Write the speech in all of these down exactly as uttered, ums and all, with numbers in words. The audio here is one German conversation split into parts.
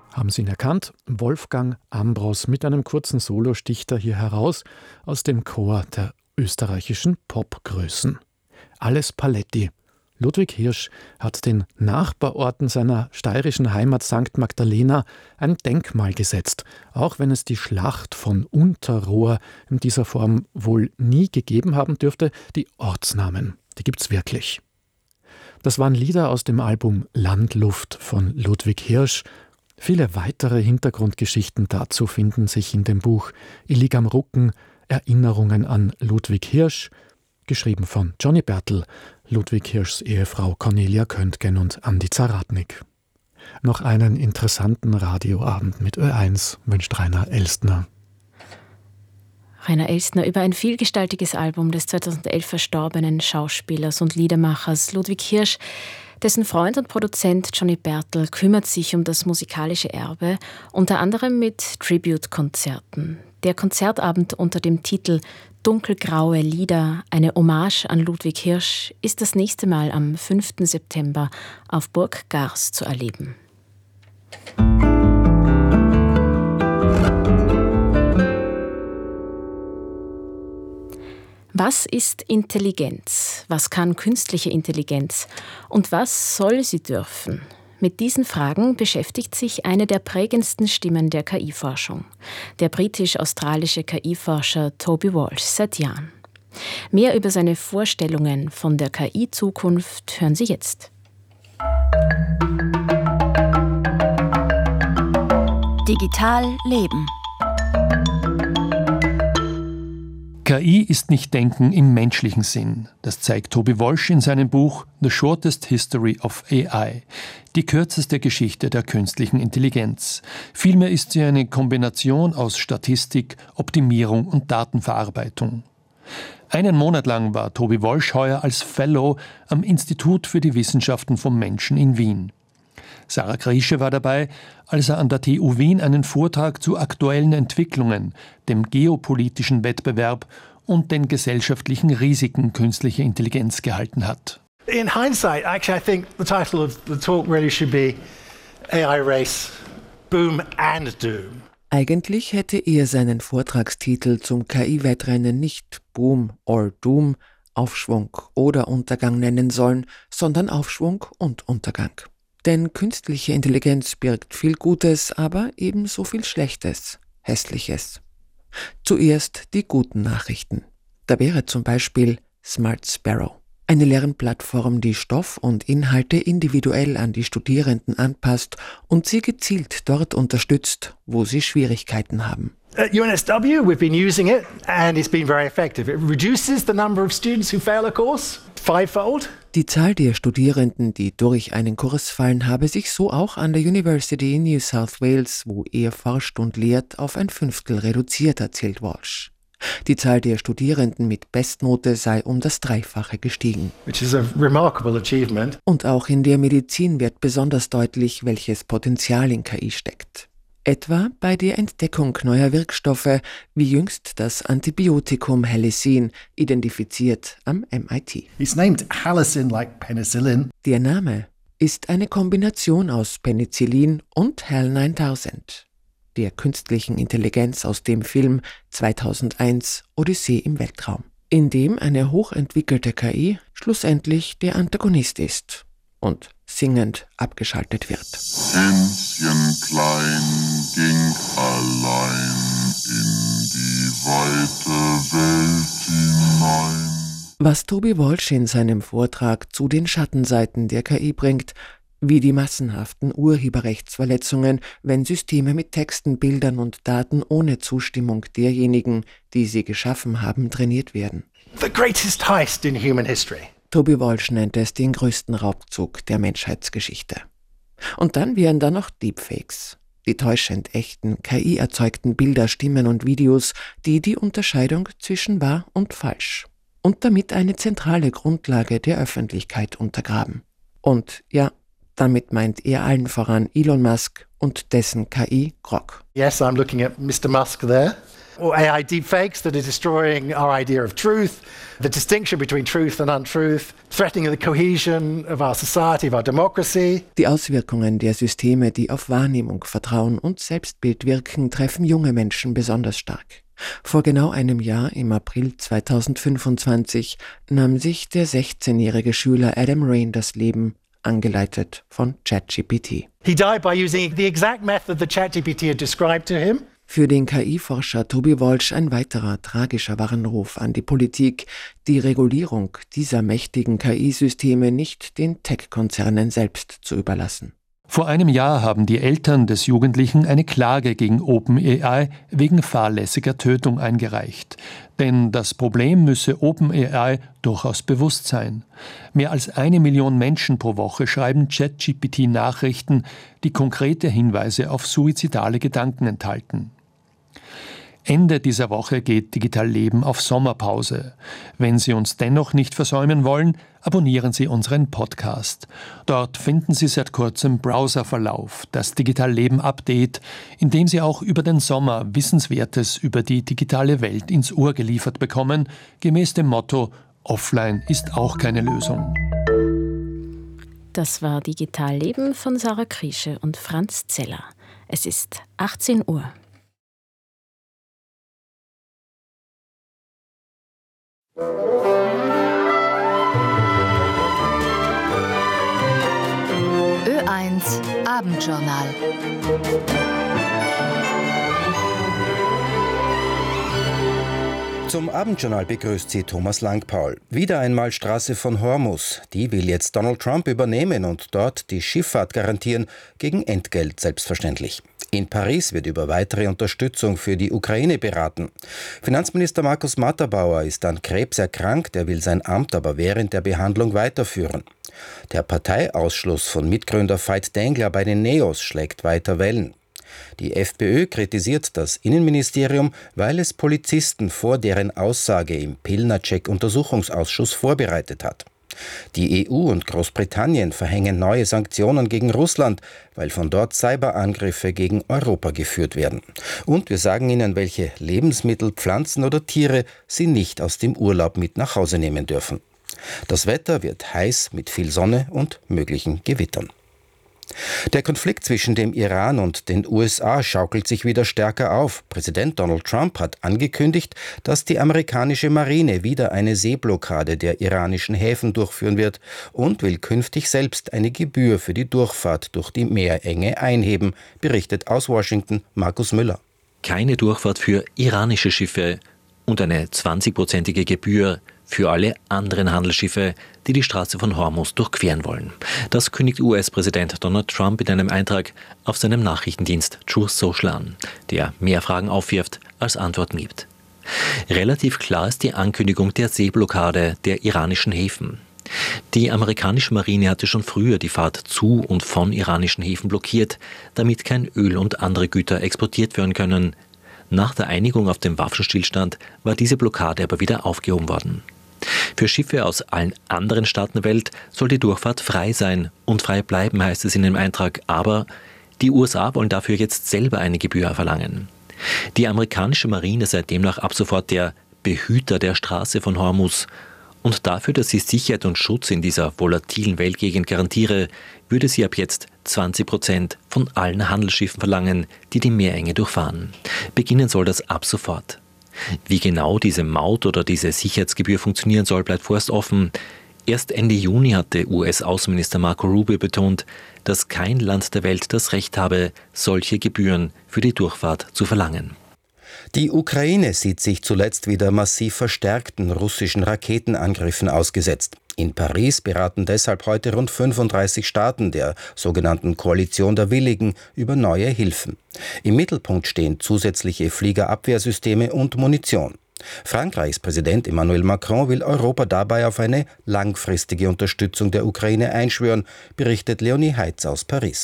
Haben Sie ihn erkannt? Wolfgang Ambros mit einem kurzen Solo sticht er hier heraus aus dem Chor der österreichischen Popgrößen. Alles Paletti. Ludwig Hirsch hat den Nachbarorten seiner steirischen Heimat Sankt Magdalena ein Denkmal gesetzt, auch wenn es die Schlacht von Unterrohr in dieser Form wohl nie gegeben haben dürfte. Die Ortsnamen, die gibt's wirklich. Das waren Lieder aus dem Album Landluft von Ludwig Hirsch. Viele weitere Hintergrundgeschichten dazu finden sich in dem Buch Ich lieg am Rucken, Erinnerungen an Ludwig Hirsch, geschrieben von Johnny Bertel, Ludwig Hirschs Ehefrau Cornelia Köntgen und Andi Zaradnik. Noch einen interessanten Radioabend mit Ö eins wünscht Rainer Elstner. Rainer Elstner über ein vielgestaltiges Album des zweitausendelf verstorbenen Schauspielers und Liedermachers Ludwig Hirsch. Dessen Freund und Produzent Johnny Bertel kümmert sich um das musikalische Erbe, unter anderem mit Tribute-Konzerten. Der Konzertabend unter dem Titel Dunkelgraue Lieder, eine Hommage an Ludwig Hirsch, ist das nächste Mal am fünften September auf Burg Gars zu erleben. Was ist Intelligenz? Was kann künstliche Intelligenz? Und was soll sie dürfen? Mit diesen Fragen beschäftigt sich eine der prägendsten Stimmen der K I-Forschung, der britisch-australische K I-Forscher Toby Walsh, seit Jahren. Mehr über seine Vorstellungen von der K I-Zukunft hören Sie jetzt. Digital Leben. K I ist nicht Denken im menschlichen Sinn. Das zeigt Toby Walsh in seinem Buch The Shortest History of A I, die kürzeste Geschichte der künstlichen Intelligenz. Vielmehr ist sie eine Kombination aus Statistik, Optimierung und Datenverarbeitung. Einen Monat lang war Toby Walsh heuer als Fellow am Institut für die Wissenschaften vom Menschen in Wien. Sarah Griesche war dabei, als er an der T U Wien einen Vortrag zu aktuellen Entwicklungen, dem geopolitischen Wettbewerb und den gesellschaftlichen Risiken künstlicher Intelligenz gehalten hat. In hindsight, actually I think the title of the talk really should be A I Race, Boom and Doom. Eigentlich hätte er seinen Vortragstitel zum K I-Wettrennen nicht Boom or Doom, Aufschwung oder Untergang nennen sollen, sondern Aufschwung und Untergang. Denn künstliche Intelligenz birgt viel Gutes, aber ebenso viel Schlechtes, Hässliches. Zuerst die guten Nachrichten. Da wäre zum Beispiel Smart Sparrow, eine Lernplattform, die Stoff und Inhalte individuell an die Studierenden anpasst und sie gezielt dort unterstützt, wo sie Schwierigkeiten haben. At U N S W, we've been using it and it's been very effective. It reduces the number of students who fail a course fivefold. Die Zahl der Studierenden, die durch einen Kurs fallen, habe sich so auch an der University in New South Wales, wo er forscht und lehrt, auf ein Fünftel reduziert, erzählt Walsh. Die Zahl der Studierenden mit Bestnote sei um das Dreifache gestiegen. Which is a remarkable achievement. Und auch in der Medizin wird besonders deutlich, welches Potenzial in K I steckt. Etwa bei der Entdeckung neuer Wirkstoffe, wie jüngst das Antibiotikum Halicin, identifiziert am M I T. It's named Halicin like penicillin. Der Name ist eine Kombination aus Penicillin und HAL neuntausend, der künstlichen Intelligenz aus dem Film zweitausendeins Odyssee im Weltraum, in dem eine hochentwickelte K I schlussendlich der Antagonist ist und singend abgeschaltet wird. Hänschen klein ging allein in die weite Welt hinein. Was Toby Walsh in seinem Vortrag zu den Schattenseiten der K I bringt, wie die massenhaften Urheberrechtsverletzungen, wenn Systeme mit Texten, Bildern und Daten ohne Zustimmung derjenigen, die sie geschaffen haben, trainiert werden. The greatest heist in human history. Toby Walsh nennt es den größten Raubzug der Menschheitsgeschichte. Und dann wären da noch Deepfakes, die täuschend echten, K I-erzeugten Bilder, Stimmen und Videos, die die Unterscheidung zwischen wahr und falsch und damit eine zentrale Grundlage der Öffentlichkeit untergraben. Und ja, damit meint er allen voran Elon Musk und dessen K I Grok. Yes, I'm looking at Mister Musk there. or A I deepfakes that are destroying our idea of truth, the distinction between truth and untruth, threatening the cohesion of our society, of our democracy. Die Auswirkungen der Systeme, die auf Wahrnehmung, Vertrauen und Selbstbild wirken, treffen junge Menschen besonders stark. Vor genau einem Jahr, im April zweitausendfünfundzwanzig, nahm sich der sechzehnjährige Schüler Adam Rain das Leben, angeleitet von ChatGPT. He died by using the exact method that ChatGPT had described to him. Für den K I-Forscher Toby Walsh ein weiterer tragischer Warnruf an die Politik, die Regulierung dieser mächtigen K I-Systeme nicht den Tech-Konzernen selbst zu überlassen. Vor einem Jahr haben die Eltern des Jugendlichen eine Klage gegen OpenAI wegen fahrlässiger Tötung eingereicht. Denn das Problem müsse OpenAI durchaus bewusst sein. Mehr als eine Million Menschen pro Woche schreiben ChatGPT Nachrichten, die konkrete Hinweise auf suizidale Gedanken enthalten. Ende dieser Woche geht Digital Leben auf Sommerpause. Wenn Sie uns dennoch nicht versäumen wollen, abonnieren Sie unseren Podcast. Dort finden Sie seit kurzem Browserverlauf, das Digital Leben Update, in dem Sie auch über den Sommer Wissenswertes über die digitale Welt ins Ohr geliefert bekommen, gemäß dem Motto Offline ist auch keine Lösung. Das war Digital Leben von Sarah Kriesche und Franz Zeller. Es ist achtzehn Uhr. Ö eins Abendjournal. Zum Abendjournal begrüßt Sie Thomas Langpaul. Wieder einmal Straße von Hormuz. Die will jetzt Donald Trump übernehmen und dort die Schifffahrt garantieren, gegen Entgelt selbstverständlich. In Paris wird über weitere Unterstützung für die Ukraine beraten. Finanzminister Markus Matterbauer ist an Krebs erkrankt, er will sein Amt aber während der Behandlung weiterführen. Der Parteiausschluss von Mitgründer Veit Dengler bei den Neos schlägt weiter Wellen. Die FPÖ kritisiert das Innenministerium, weil es Polizisten vor deren Aussage im Pilnacek-Untersuchungsausschuss vorbereitet hat. Die E U und Großbritannien verhängen neue Sanktionen gegen Russland, weil von dort Cyberangriffe gegen Europa geführt werden. Und wir sagen Ihnen, welche Lebensmittel, Pflanzen oder Tiere Sie nicht aus dem Urlaub mit nach Hause nehmen dürfen. Das Wetter wird heiß mit viel Sonne und möglichen Gewittern. Der Konflikt zwischen dem Iran und den U S A schaukelt sich wieder stärker auf. Präsident Donald Trump hat angekündigt, dass die amerikanische Marine wieder eine Seeblockade der iranischen Häfen durchführen wird und will künftig selbst eine Gebühr für die Durchfahrt durch die Meerenge einheben, berichtet aus Washington Markus Müller. Keine Durchfahrt für iranische Schiffe und eine zwanzigprozentige Gebühr für alle anderen Handelsschiffe, die die Straße von Hormuz durchqueren wollen. Das kündigt U S-Präsident Donald Trump in einem Eintrag auf seinem Nachrichtendienst Truth Social an, der mehr Fragen aufwirft, als Antworten gibt. Relativ klar ist die Ankündigung der Seeblockade der iranischen Häfen. Die amerikanische Marine hatte schon früher die Fahrt zu und von iranischen Häfen blockiert, damit kein Öl und andere Güter exportiert werden können. Nach der Einigung auf dem Waffenstillstand war diese Blockade aber wieder aufgehoben worden. Für Schiffe aus allen anderen Staaten der Welt soll die Durchfahrt frei sein und frei bleiben, heißt es in dem Eintrag. Aber die U S A wollen dafür jetzt selber eine Gebühr verlangen. Die amerikanische Marine sei demnach ab sofort der Behüter der Straße von Hormuz. Und dafür, dass sie Sicherheit und Schutz in dieser volatilen Weltgegend garantiere, würde sie ab jetzt zwanzig Prozent von allen Handelsschiffen verlangen, die die Meerenge durchfahren. Beginnen soll das ab sofort. Wie genau diese Maut oder diese Sicherheitsgebühr funktionieren soll, bleibt vorerst offen. Erst Ende Juni hatte U S-Außenminister Marco Rubio betont, dass kein Land der Welt das Recht habe, solche Gebühren für die Durchfahrt zu verlangen. Die Ukraine sieht sich zuletzt wieder massiv verstärkten russischen Raketenangriffen ausgesetzt. In Paris beraten deshalb heute rund fünfunddreißig Staaten der sogenannten Koalition der Willigen über neue Hilfen. Im Mittelpunkt stehen zusätzliche Fliegerabwehrsysteme und Munition. Frankreichs Präsident Emmanuel Macron will Europa dabei auf eine langfristige Unterstützung der Ukraine einschwören, berichtet Leonie Heitz aus Paris.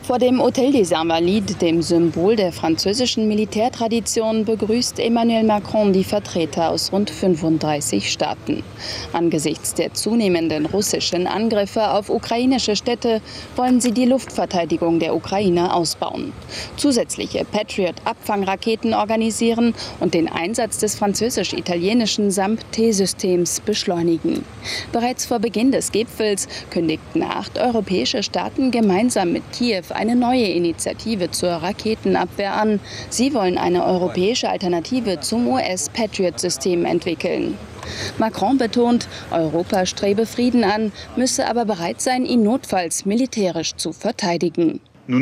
Vor dem Hôtel des Invalides, dem Symbol der französischen Militärtradition, begrüßt Emmanuel Macron die Vertreter aus rund fünfunddreißig Staaten. Angesichts der zunehmenden russischen Angriffe auf ukrainische Städte wollen sie die Luftverteidigung der Ukraine ausbauen, zusätzliche Patriot-Abfangraketen organisieren und den Einsatz des französisch-italienischen SAMP-T-Systems beschleunigen. Bereits vor Beginn des Gipfels kündigten acht europäische Staaten gemeinsam mit Kiew eine neue Initiative zur Raketenabwehr an. Sie wollen eine europäische Alternative zum U S-Patriot-System entwickeln. Macron betont, Europa strebe Frieden an, müsse aber bereit sein, ihn notfalls militärisch zu verteidigen.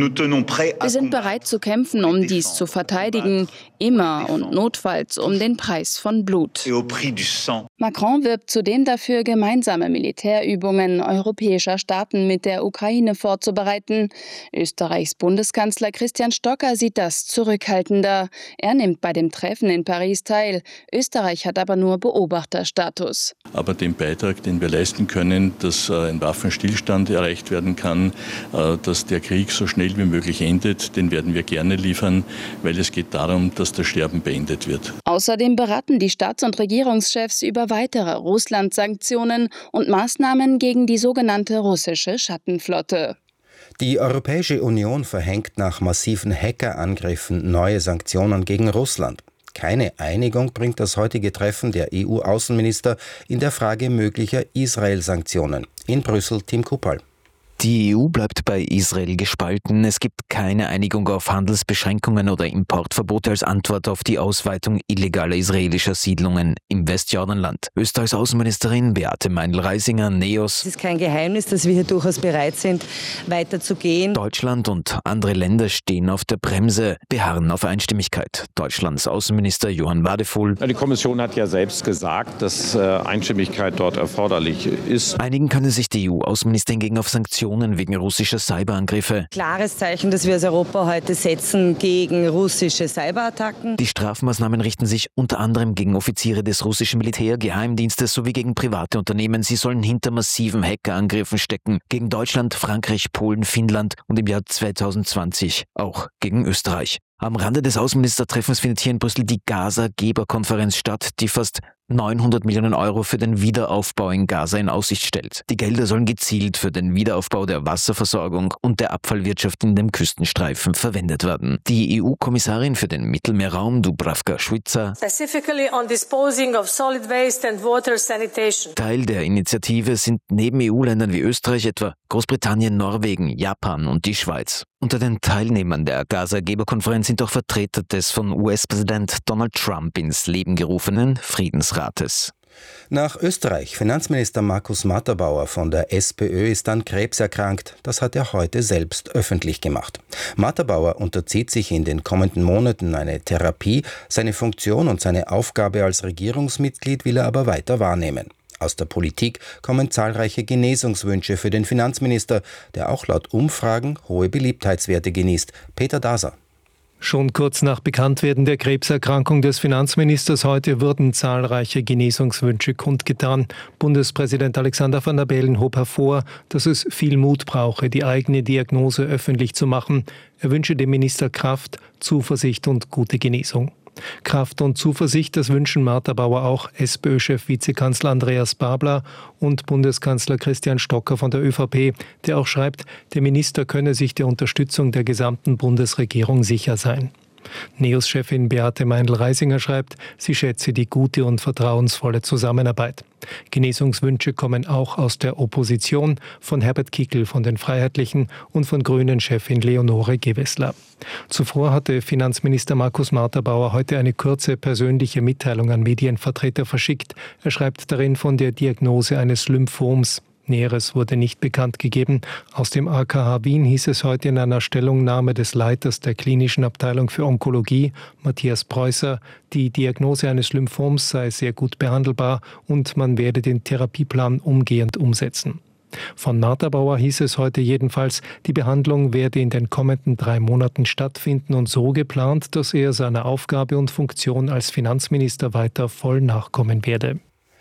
Wir sind bereit zu kämpfen, um dies zu verteidigen, immer und notfalls um den Preis von Blut. Macron wirbt zudem dafür, gemeinsame Militärübungen europäischer Staaten mit der Ukraine vorzubereiten. Österreichs Bundeskanzler Christian Stocker sieht das zurückhaltender. Er nimmt bei dem Treffen in Paris teil. Österreich hat aber nur Beobachterstatus. Aber den Beitrag, den wir leisten können, dass ein Waffenstillstand erreicht werden kann, dass der Krieg so schnell wie möglich endet, den werden wir gerne liefern, weil es geht darum, dass das Sterben beendet wird. Außerdem beraten die Staats- und Regierungschefs über weitere Russland-Sanktionen und Maßnahmen gegen die sogenannte russische Schattenflotte. Die Europäische Union verhängt nach massiven Hackerangriffen neue Sanktionen gegen Russland. Keine Einigung bringt das heutige Treffen der E U-Außenminister in der Frage möglicher Israel-Sanktionen. In Brüssel Tim Kuppal. Die E U bleibt bei Israel gespalten. Es gibt keine Einigung auf Handelsbeschränkungen oder Importverbote als Antwort auf die Ausweitung illegaler israelischer Siedlungen im Westjordanland. Österreichs Außenministerin Beate Meindl-Reisinger, Neos. Es ist kein Geheimnis, dass wir hier durchaus bereit sind, weiterzugehen. Deutschland und andere Länder stehen auf der Bremse, beharren auf Einstimmigkeit. Deutschlands Außenminister Johann Wadefuhl. Die Kommission hat ja selbst gesagt, dass Einstimmigkeit dort erforderlich ist. Einigen können sich die E U-Außenminister hingegen auf Sanktionen wegen russischer Cyberangriffe. Klares Zeichen, das wir als Europa heute setzen gegen russische Cyberattacken. Die Strafmaßnahmen richten sich unter anderem gegen Offiziere des russischen Militärgeheimdienstes sowie gegen private Unternehmen. Sie sollen hinter massiven Hackerangriffen stecken. Gegen Deutschland, Frankreich, Polen, Finnland und im Jahr zweitausendzwanzig auch gegen Österreich. Am Rande des Außenministertreffens findet hier in Brüssel die Gaza-Geberkonferenz statt, die fast neunhundert Millionen Euro für den Wiederaufbau in Gaza in Aussicht stellt. Die Gelder sollen gezielt für den Wiederaufbau der Wasserversorgung und der Abfallwirtschaft in dem Küstenstreifen verwendet werden. Die E U-Kommissarin für den Mittelmeerraum, Dubravka Šuica, Teil der Initiative sind neben E U-Ländern wie Österreich etwa Großbritannien, Norwegen, Japan und die Schweiz. Unter den Teilnehmern der Gaza-Geberkonferenz sind auch Vertreter des von U S-Präsident Donald Trump ins Leben gerufenen Friedensrates. Nach Österreich. Finanzminister Markus Matterbauer von der SPÖ ist an Krebs erkrankt. Das hat er heute selbst öffentlich gemacht. Matterbauer unterzieht sich in den kommenden Monaten eine Therapie. Seine Funktion und seine Aufgabe als Regierungsmitglied will er aber weiter wahrnehmen. Aus der Politik kommen zahlreiche Genesungswünsche für den Finanzminister, der auch laut Umfragen hohe Beliebtheitswerte genießt. Peter Daser. Schon kurz nach Bekanntwerden der Krebserkrankung des Finanzministers heute wurden zahlreiche Genesungswünsche kundgetan. Bundespräsident Alexander Van der Bellen hob hervor, dass es viel Mut brauche, die eigene Diagnose öffentlich zu machen. Er wünsche dem Minister Kraft, Zuversicht und gute Genesung. Kraft und Zuversicht, das wünschen Matterbauer auch SPÖ-Chef Vizekanzler Andreas Babler und Bundeskanzler Christian Stocker von der ÖVP, der auch schreibt, der Minister könne sich der Unterstützung der gesamten Bundesregierung sicher sein. Neos-Chefin Beate Meindl-Reisinger schreibt, sie schätze die gute und vertrauensvolle Zusammenarbeit. Genesungswünsche kommen auch aus der Opposition, von Herbert Kickl von den Freiheitlichen und von Grünen-Chefin Leonore Gewessler. Zuvor hatte Finanzminister Markus Matterbauer heute eine kurze persönliche Mitteilung an Medienvertreter verschickt. Er schreibt darin von der Diagnose eines Lymphoms. Näheres wurde nicht bekannt gegeben. Aus dem A K H Wien hieß es heute in einer Stellungnahme des Leiters der klinischen Abteilung für Onkologie, Matthias Preußer, die Diagnose eines Lymphoms sei sehr gut behandelbar und man werde den Therapieplan umgehend umsetzen. Von Matterbauer hieß es heute jedenfalls, die Behandlung werde in den kommenden drei Monaten stattfinden und so geplant, dass er seiner Aufgabe und Funktion als Finanzminister weiter voll nachkommen werde.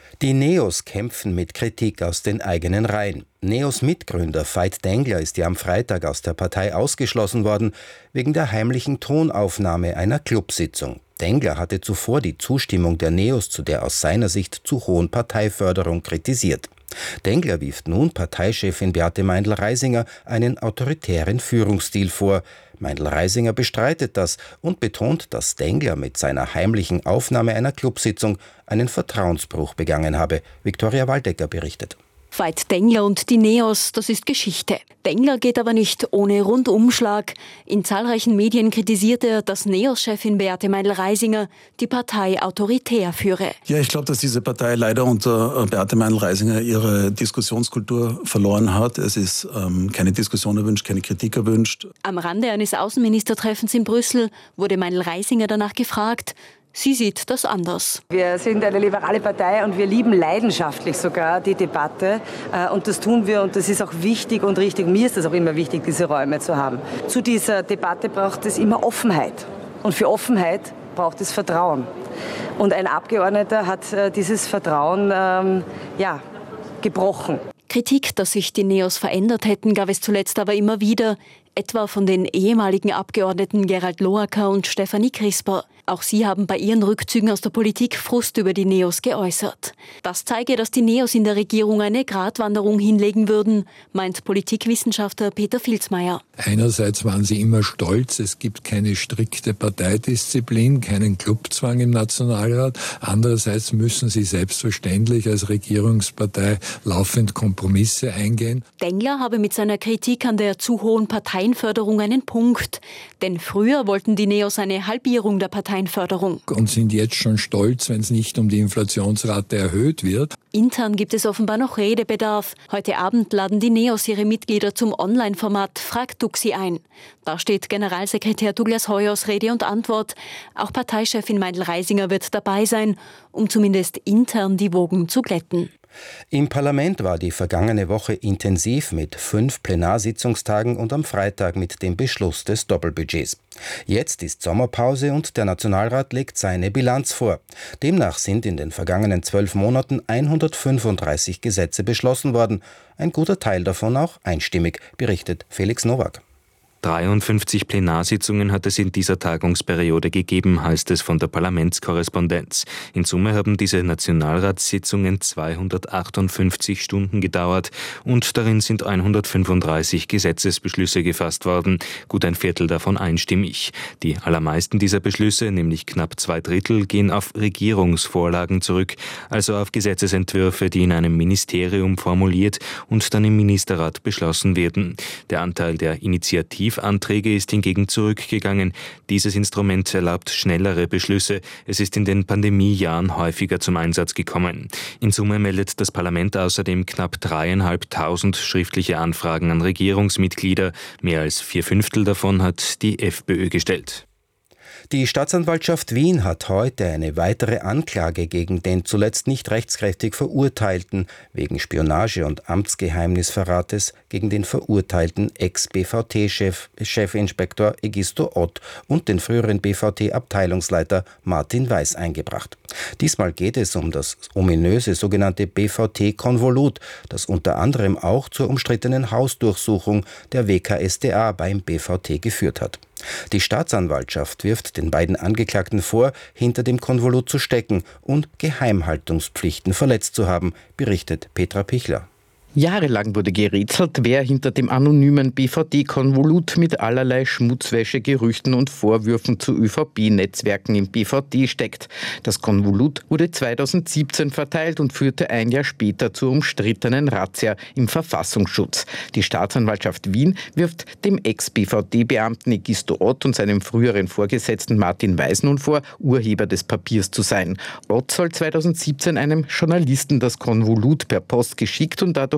Die Neos kämpfen mit Kritik aus den eigenen Reihen. Neos Mitgründer Veit Dengler ist ja am Freitag aus der Partei ausgeschlossen worden, wegen der heimlichen Tonaufnahme einer Clubsitzung. Dengler hatte zuvor die Zustimmung der Neos zu der aus seiner Sicht zu hohen Parteiförderung kritisiert. Dengler wirft nun Parteichefin Beate Meindl-Reisinger einen autoritären Führungsstil vor. Meindl-Reisinger bestreitet das und betont, dass Dengler mit seiner heimlichen Aufnahme einer Clubsitzung einen Vertrauensbruch begangen habe. Viktoria Waldecker berichtet. Veit Dengler und die Neos, das ist Geschichte. Dengler geht aber nicht ohne Rundumschlag. In zahlreichen Medien kritisiert er, dass Neos-Chefin Beate Meindl-Reisinger die Partei autoritär führe. Ja, ich glaube, dass diese Partei leider unter Beate Meindl-Reisinger ihre Diskussionskultur verloren hat. Es ist ähm, keine Diskussion erwünscht, keine Kritik erwünscht. Am Rande eines Außenministertreffens in Brüssel wurde Meindl-Reisinger danach gefragt. Sie sieht das anders. Wir sind eine liberale Partei und wir lieben leidenschaftlich sogar die Debatte. Und das tun wir und das ist auch wichtig und richtig. Mir ist es auch immer wichtig, diese Räume zu haben. Zu dieser Debatte braucht es immer Offenheit. Und für Offenheit braucht es Vertrauen. Und ein Abgeordneter hat dieses Vertrauen ähm, ja, gebrochen. Kritik, dass sich die Neos verändert hätten, gab es zuletzt aber immer wieder, etwa von den ehemaligen Abgeordneten Gerald Loacker und Stefanie Crisper. Auch sie haben bei ihren Rückzügen aus der Politik Frust über die Neos geäußert. Das zeige, dass die Neos in der Regierung eine Gratwanderung hinlegen würden, meint Politikwissenschaftler Peter Filzmeier. Einerseits waren sie immer stolz, es gibt keine strikte Parteidisziplin, keinen Clubzwang im Nationalrat. Andererseits müssen sie selbstverständlich als Regierungspartei laufend Kompromisse eingehen. Dengler habe mit seiner Kritik an der zu hohen Parteienförderung einen Punkt. Denn früher wollten die Neos eine Halbierung der Parteienförderung. Und sind jetzt schon stolz, wenn es nicht um die Inflationsrate erhöht wird. Intern gibt es offenbar noch Redebedarf. Heute Abend laden die Neos ihre Mitglieder zum Online-Format Frag Duxi ein. Da steht Generalsekretär Douglas Heuers Rede und Antwort. Auch Parteichefin Meindl-Reisinger wird dabei sein, um zumindest intern die Wogen zu glätten. Im Parlament war die vergangene Woche intensiv mit fünf Plenarsitzungstagen und am Freitag mit dem Beschluss des Doppelbudgets. Jetzt ist Sommerpause und der Nationalrat legt seine Bilanz vor. Demnach sind in den vergangenen zwölf Monaten hundertfünfunddreißig Gesetze beschlossen worden. Ein guter Teil davon auch einstimmig, berichtet Felix Nowak. dreiundfünfzig Plenarsitzungen hat es in dieser Tagungsperiode gegeben, heißt es von der Parlamentskorrespondenz. In Summe haben diese Nationalratssitzungen zweihundertachtundfünfzig Stunden gedauert und darin sind hundertfünfunddreißig Gesetzesbeschlüsse gefasst worden, gut ein Viertel davon einstimmig. Die allermeisten dieser Beschlüsse, nämlich knapp zwei Drittel, gehen auf Regierungsvorlagen zurück, also auf Gesetzesentwürfe, die in einem Ministerium formuliert und dann im Ministerrat beschlossen werden. Der Anteil der Initiative Anträge ist hingegen zurückgegangen. Dieses Instrument erlaubt schnellere Beschlüsse. Es ist in den Pandemiejahren häufiger zum Einsatz gekommen. In Summe meldet das Parlament außerdem knapp dreieinhalbtausend schriftliche Anfragen an Regierungsmitglieder. Mehr als vier Fünftel davon hat die FPÖ gestellt. Die Staatsanwaltschaft Wien hat heute eine weitere Anklage gegen den zuletzt nicht rechtskräftig Verurteilten wegen Spionage und Amtsgeheimnisverrates gegen den verurteilten Ex-B V T-Chef, Chefinspektor Egisto Ott und den früheren B V T-Abteilungsleiter Martin Weiß eingebracht. Diesmal geht es um das ominöse sogenannte B V T-Konvolut, das unter anderem auch zur umstrittenen Hausdurchsuchung der W K S d A beim B V T geführt hat. Die Staatsanwaltschaft wirft den beiden Angeklagten vor, hinter dem Konvolut zu stecken und Geheimhaltungspflichten verletzt zu haben, berichtet Petra Pichler. Jahrelang wurde gerätselt, wer hinter dem anonymen B V T-Konvolut mit allerlei Schmutzwäsche, Gerüchten und Vorwürfen zu Ö V P-Netzwerken im B V T steckt. Das Konvolut wurde zweitausendsiebzehn verteilt und führte ein Jahr später zur umstrittenen Razzia im Verfassungsschutz. Die Staatsanwaltschaft Wien wirft dem Ex-B V T-Beamten Egisto Ott und seinem früheren Vorgesetzten Martin Weiß nun vor, Urheber des Papiers zu sein. Ott soll zweitausendsiebzehn einem Journalisten das Konvolut per Post geschickt und dadurch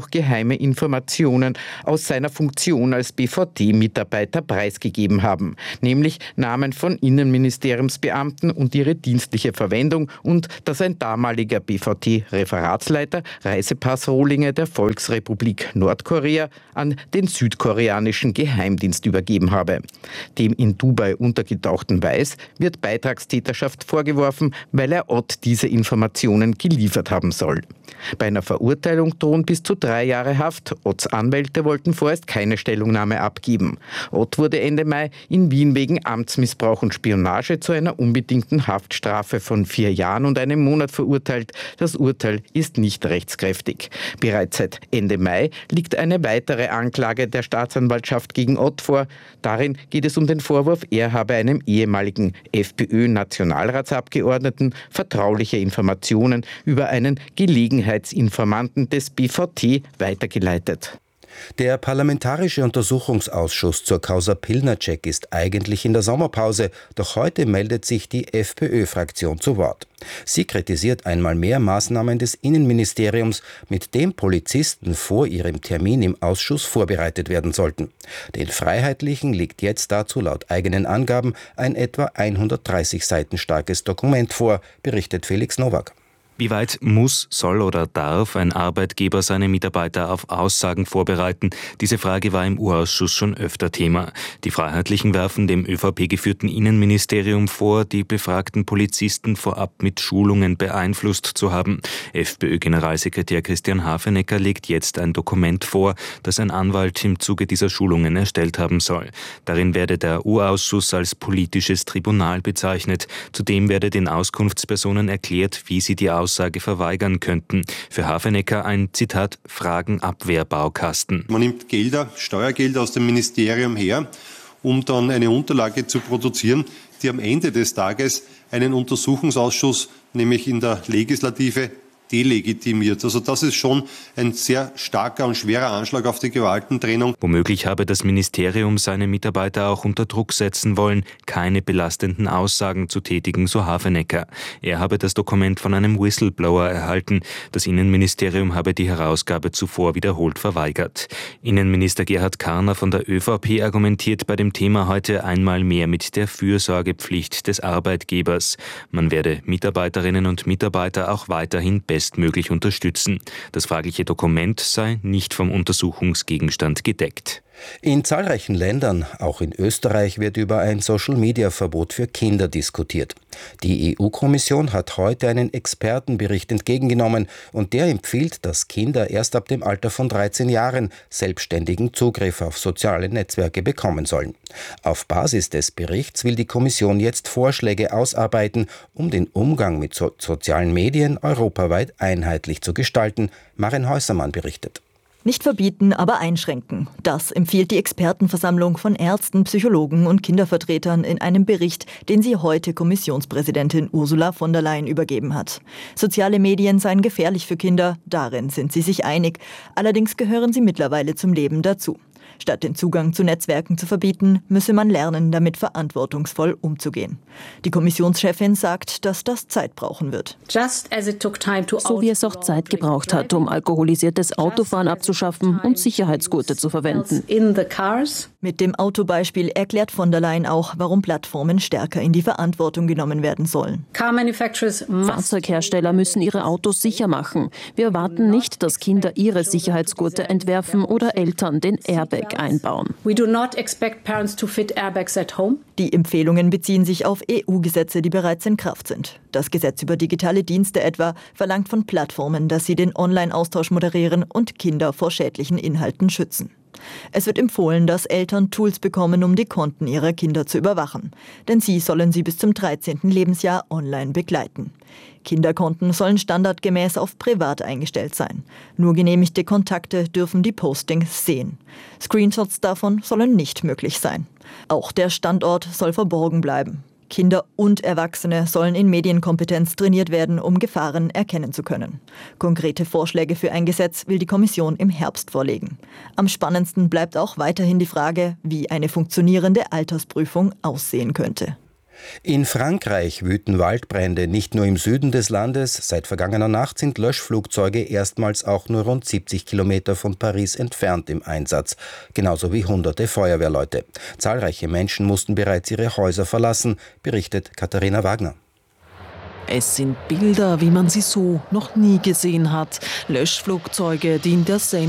auch geheime Informationen aus seiner Funktion als B V T-Mitarbeiter preisgegeben haben, nämlich Namen von Innenministeriumsbeamten und ihre dienstliche Verwendung und dass ein damaliger B V T-Referatsleiter Reisepassrohlinge der Volksrepublik Nordkorea an den südkoreanischen Geheimdienst übergeben habe. Dem in Dubai untergetauchten Weiß wird Beitragstäterschaft vorgeworfen, weil er Ott diese Informationen geliefert haben soll. Bei einer Verurteilung drohen bis zu drei Jahre Haft. Otts Anwälte wollten vorerst keine Stellungnahme abgeben. Ott wurde Ende Mai in Wien wegen Amtsmissbrauch und Spionage zu einer unbedingten Haftstrafe von vier Jahren und einem Monat verurteilt. Das Urteil ist nicht rechtskräftig. Bereits seit Ende Mai liegt eine weitere Anklage der Staatsanwaltschaft gegen Ott vor. Darin geht es um den Vorwurf, er habe einem ehemaligen FPÖ-Nationalratsabgeordneten vertrauliche Informationen über einen Gelegenheitsinformanten des B V T weitergeleitet. Der Parlamentarische Untersuchungsausschuss zur Causa Pilnacek ist eigentlich in der Sommerpause, doch heute meldet sich die FPÖ-Fraktion zu Wort. Sie kritisiert einmal mehr Maßnahmen des Innenministeriums, mit dem Polizisten vor ihrem Termin im Ausschuss vorbereitet werden sollten. Den Freiheitlichen liegt jetzt dazu laut eigenen Angaben ein etwa hundertdreißig Seiten starkes Dokument vor, berichtet Felix Nowak. Wie weit muss, soll oder darf ein Arbeitgeber seine Mitarbeiter auf Aussagen vorbereiten? Diese Frage war im U-Ausschuss schon öfter Thema. Die Freiheitlichen werfen dem ÖVP-geführten Innenministerium vor, die befragten Polizisten vorab mit Schulungen beeinflusst zu haben. FPÖ-Generalsekretär Christian Hafenecker legt jetzt ein Dokument vor, das ein Anwalt im Zuge dieser Schulungen erstellt haben soll. Darin werde der U-Ausschuss als politisches Tribunal bezeichnet. Zudem werde den Auskunftspersonen erklärt, wie sie die Aussage Aussage verweigern könnten. Für Hafenecker ein, Zitat, Fragenabwehrbaukasten. Man nimmt Gelder, Steuergelder aus dem Ministerium her, um dann eine Unterlage zu produzieren, die am Ende des Tages einen Untersuchungsausschuss, nämlich in der Legislative, delegitimiert. Also das ist schon ein sehr starker und schwerer Anschlag auf die Gewaltentrennung. Womöglich habe das Ministerium seine Mitarbeiter auch unter Druck setzen wollen, keine belastenden Aussagen zu tätigen, so Hafenecker. Er habe das Dokument von einem Whistleblower erhalten. Das Innenministerium habe die Herausgabe zuvor wiederholt verweigert. Innenminister Gerhard Karner von der ÖVP argumentiert bei dem Thema heute einmal mehr mit der Fürsorgepflicht des Arbeitgebers. Man werde Mitarbeiterinnen und Mitarbeiter auch weiterhin besser bestmöglich unterstützen. Das fragliche Dokument sei nicht vom Untersuchungsgegenstand gedeckt. In zahlreichen Ländern, auch in Österreich, wird über ein Social-Media-Verbot für Kinder diskutiert. Die E U-Kommission hat heute einen Expertenbericht entgegengenommen und der empfiehlt, dass Kinder erst ab dem Alter von dreizehn Jahren selbstständigen Zugriff auf soziale Netzwerke bekommen sollen. Auf Basis des Berichts will die Kommission jetzt Vorschläge ausarbeiten, um den Umgang mit so- sozialen Medien europaweit einheitlich zu gestalten. Maren Häusermann berichtet. Nicht verbieten, aber einschränken. Das empfiehlt die Expertenversammlung von Ärzten, Psychologen und Kindervertretern in einem Bericht, den sie heute Kommissionspräsidentin Ursula von der Leyen übergeben hat. Soziale Medien seien gefährlich für Kinder, darin sind sie sich einig. Allerdings gehören sie mittlerweile zum Leben dazu. Statt den Zugang zu Netzwerken zu verbieten, müsse man lernen, damit verantwortungsvoll umzugehen. Die Kommissionschefin sagt, dass das Zeit brauchen wird. So wie es auch Zeit gebraucht hat, um alkoholisiertes Autofahren abzuschaffen und Sicherheitsgurte zu verwenden. Mit dem Autobeispiel erklärt von der Leyen auch, warum Plattformen stärker in die Verantwortung genommen werden sollen. Fahrzeughersteller müssen ihre Autos sicher machen. Wir erwarten nicht, dass Kinder ihre Sicherheitsgurte entwerfen oder Eltern den Airbag einbauen. Die Empfehlungen beziehen sich auf E U-Gesetze, die bereits in Kraft sind. Das Gesetz über digitale Dienste etwa verlangt von Plattformen, dass sie den Online-Austausch moderieren und Kinder vor schädlichen Inhalten schützen. Es wird empfohlen, dass Eltern Tools bekommen, um die Konten ihrer Kinder zu überwachen. Denn sie sollen sie bis zum dreizehnten Lebensjahr online begleiten. Kinderkonten sollen standardgemäß auf privat eingestellt sein. Nur genehmigte Kontakte dürfen die Postings sehen. Screenshots davon sollen nicht möglich sein. Auch der Standort soll verborgen bleiben. Kinder und Erwachsene sollen in Medienkompetenz trainiert werden, um Gefahren erkennen zu können. Konkrete Vorschläge für ein Gesetz will die Kommission im Herbst vorlegen. Am spannendsten bleibt auch weiterhin die Frage, wie eine funktionierende Altersprüfung aussehen könnte. In Frankreich wüten Waldbrände nicht nur im Süden des Landes. Seit vergangener Nacht sind Löschflugzeuge erstmals auch nur rund siebzig Kilometer von Paris entfernt im Einsatz. Genauso wie hunderte Feuerwehrleute. Zahlreiche Menschen mussten bereits ihre Häuser verlassen, berichtet Katharina Wagner. Es sind Bilder, wie man sie so noch nie gesehen hat. Löschflugzeuge, die in der Seine